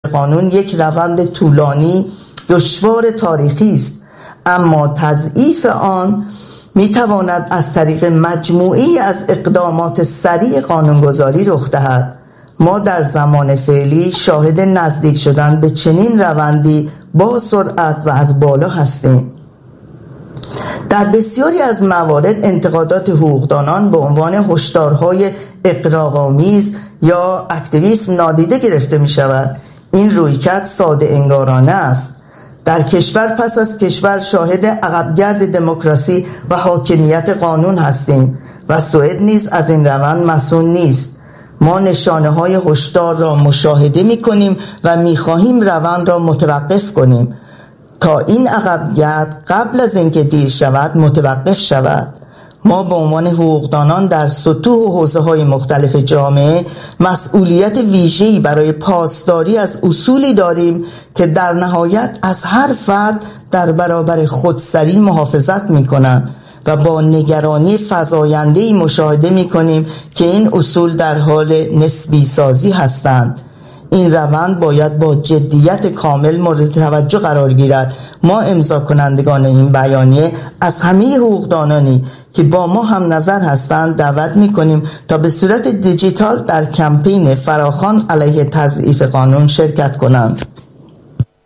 قانون یک روند طولانی دشوار تاریخی است، اما تضعیف آن میتواند از طریق مجموعی از اقدامات سریع قانونگذاری رخ دهد. ما در زمان فعلی شاهد نزدیک شدن به چنین روندی با سرعت و از بالا هستیم. در بسیاری از موارد انتقادات حقوقدانان به عنوان هشدارهای اغراق‌آمیز یا اکتیویسم نادیده گرفته می شود. این رویکرد ساده انگارانه است. در کشور پس از کشور شاهد عقبگرد دموکراسی و حاکمیت قانون هستیم و سوئد نیز از این روند مصون نیست. ما نشانه‌های هشدار را مشاهده می‌کنیم و می‌خواهیم روند را متوقف کنیم تا این عقبگرد قبل از اینکه دیر شود متوقف شود. ما به عنوان حقوقدانان در سطوح و حوزه‌های مختلف جامعه مسئولیت ویژه‌ای برای پاسداری از اصولی داریم که در نهایت از هر فرد در برابر خودسری محافظت می‌کنند و با نگرانی فزاینده‌ای مشاهده می‌کنیم که این اصول در حال نسبی سازی هستند. این روند باید با جدیت کامل مورد توجه قرار گیرد. ما امضا کنندگان این بیانیه از همه حقوقدانانی که با ما هم نظر هستند دعوت می‌کنیم تا به صورت دیجیتال در کمپین فراخوان علیه تضعیف قانون شرکت کنند.